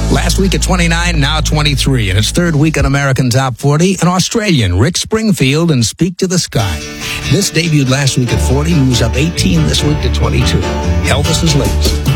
Last week at 29, now 23. In its third week on American Top 40, an Australian, Rick Springfield, and Speak to the Sky. This debuted last week at 40, moves up 18 this week to 22. Elvis is latest.